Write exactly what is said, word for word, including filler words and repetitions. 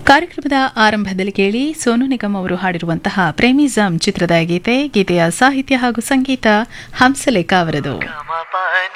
ಕಾರ್ಯಕ್ರಮದ ಆರಂಭದಲ್ಲಿ ಕೇಳಿ ಸೋನು ನಿಗಮ್ ಅವರು ಹಾಡಿರುವಂತಹ ಪ್ರೇಮಿಸಂ ಚಿತ್ರದ ಗೀತೆ. ಗೀತೆಯ ಸಾಹಿತ್ಯ ಹಾಗೂ ಸಂಗೀತ ಹಂಸಲೇಖ ಅವರದು.